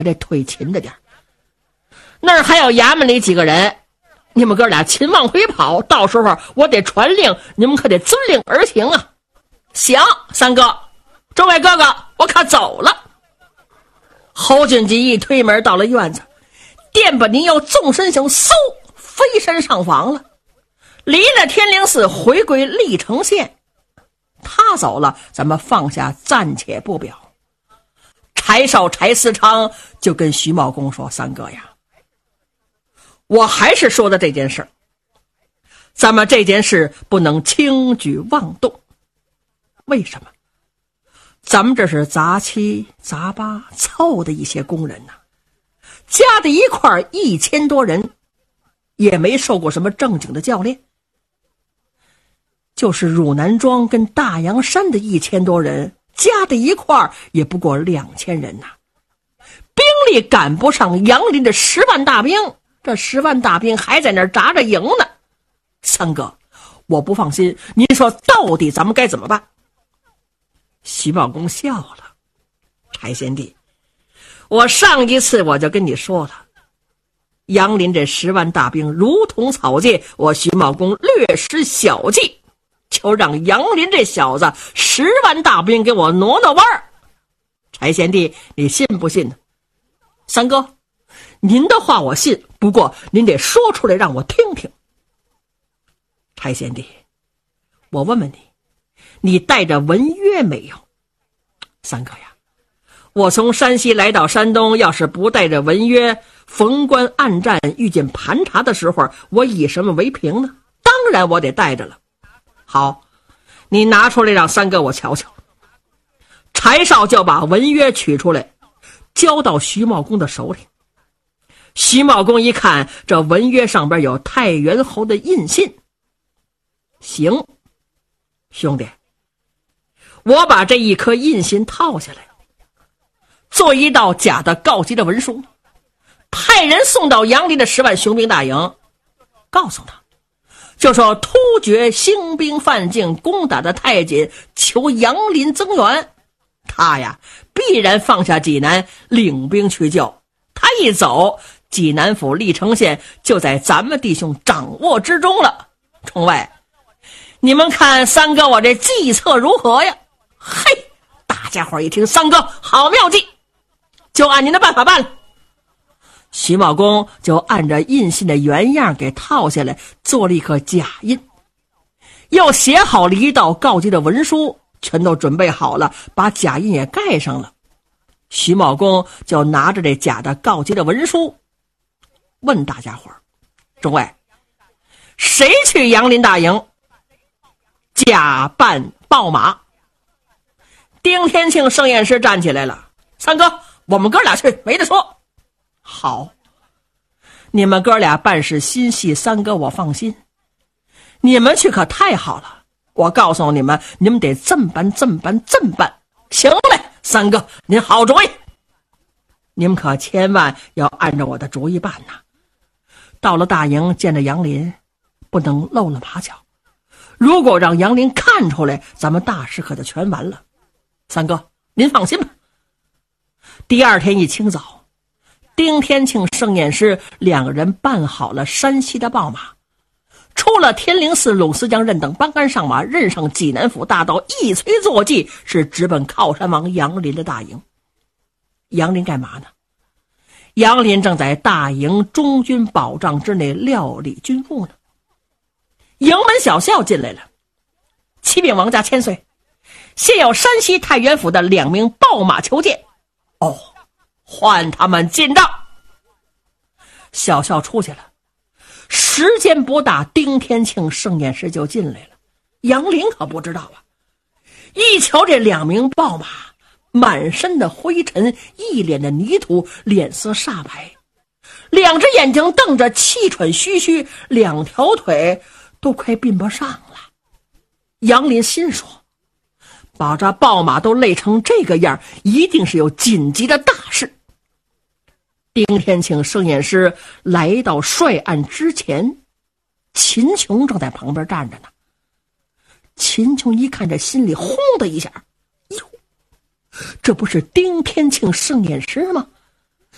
得推勤着点。那儿还有衙门里几个人，你们哥俩勤往回跑，到时候我得传令，你们可得遵令而行啊。行，三哥，众位哥哥，我可走了。侯俊吉一推门到了院子，电把您又纵身行，嗖飞身上房了，离了天灵寺回归历城县。他走了，咱们放下暂且不表。柴少柴思昌就跟徐茂公说，三哥呀，我还是说的这件事，咱们这件事不能轻举妄动。为什么？咱们这是杂七杂八凑的一些工人呐，加在一块1000多人，也没受过什么正经的教练。就是汝南庄跟大洋山的1000多人，加在一块也不过2000人呐，兵力赶不上杨林的10万大兵，这10万大兵还在那儿扎着营呢。三哥，我不放心，您说到底咱们该怎么办？徐茂公笑了，柴贤弟，我上一次我就跟你说了，杨林这10万大兵如同草芥，我徐茂公略施小计，就让杨林这小子10万大兵给我挪挪弯儿。柴贤弟，你信不信呢？三哥，您的话我信，不过您得说出来让我听听。柴贤弟，我问问你，你带着文约没有？三哥呀，我从山西来到山东，要是不带着文约，逢关暗战遇见盘查的时候，我以什么为凭呢？当然我得带着了。好，你拿出来让三哥我瞧瞧。柴少就把文约取出来，交到徐茂公的手里。徐茂公一看，这文约上边有太原侯的印信。行，兄弟，我把这一颗印信套下来，做一道假的告急的文书，派人送到杨林的10万雄兵大营，告诉他，就说突厥兴兵犯境，攻打的太紧，求杨林增援。他呀，必然放下济南，领兵去救。他一走，济南府历城县就在咱们弟兄掌握之中了。众位，你们看三哥我这计策如何呀？嘿，大家伙一听，三哥好妙计，就按您的办法办了。徐茂公就按照印信的原样给套下来，做了一颗假印，又写好了一道告急的文书，全都准备好了，把假印也盖上了。徐茂公就拿着这假的告急的文书，问大家伙，众位，谁去杨林大营假扮报马？丁天庆盛宴师站起来了，三哥，我们哥俩去，没得说。好，你们哥俩办事心细，三哥我放心。你们去可太好了，我告诉你们，你们得这么办。行嘞，三哥您好主意，你们可千万要按照我的主意办呐。到了大营见着杨林，不能露了马脚，如果让杨林看出来，咱们大事可就全完了。三哥您放心吧。第二天一清早，丁天庆盛宴师2个人办好了山西的报马，出了天灵寺，鲁思江任等班杆上马，任上济南府大道，一催坐骑，是直奔靠山王杨林的大营。杨林干嘛呢？杨林正在大营中军保障之内料理军务呢。营门小校进来了，启禀王家千岁，现有山西太原府的2名报马求见。哦，唤他们进帐。小校出去了，时间不大，丁天庆盛宴师就进来了。杨林可不知道啊，一瞧这2名报马，满身的灰尘，一脸的泥土，脸色煞白，2只眼睛瞪着，气喘吁吁，2条腿都快并不上了。杨林心说，把这报马都累成这个样，一定是有紧急的大事。丁天庆盛宴师来到帅案之前，秦琼正在旁边站着呢。秦琼一看，这心里轰的一下，哟，这不是丁天庆盛宴师吗？